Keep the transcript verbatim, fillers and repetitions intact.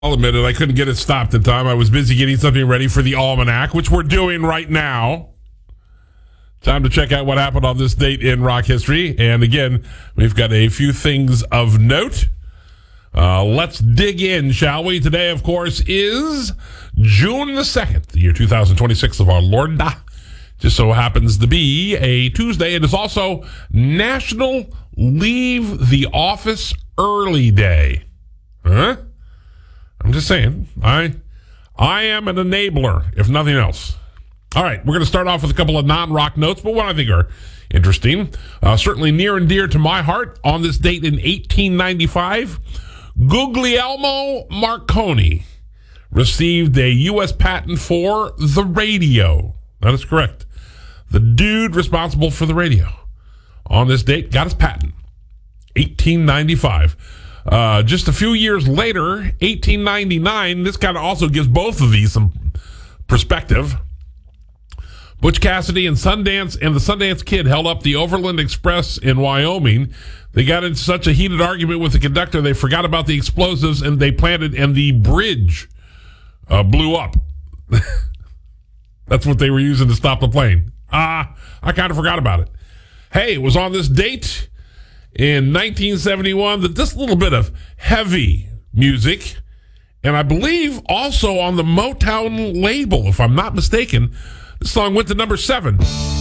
I'll admit it, I couldn't get it stopped in time. I was busy getting something ready for the Almanac, which we're doing right now. Time to check out what happened on this date in rock history. And again, we've got a few things of note. Uh, let's dig in, shall we? Today, of course, is June the second, the year two thousand twenty-six of our Lord. Just so happens to be a Tuesday. It is also National Leave the Office Early Day. Huh? I'm just saying, I I am an enabler, if nothing else. All right, we're going to start off with a couple of non-rock notes, but what I think are interesting. Uh, certainly near and dear to my heart, on this date in eighteen ninety-five, Guglielmo Marconi received a U S patent for the radio. That is correct. The dude responsible for the radio on this date got his patent. eighteen ninety-five. Uh, just a few years later, eighteen ninety-nine, this kind of also gives both of these some perspective. Butch Cassidy and Sundance and the Sundance Kid held up the Overland Express in Wyoming. They got into such a heated argument with the conductor, they forgot about the explosives and they planted, and the bridge uh, blew up. That's what they were using to stop the plane. Ah, uh, I kind of forgot about it. Hey, it was on this date in nineteen seventy-one that this little bit of heavy music, and I believe also on the Motown label, if I'm not mistaken, this song went to number seven.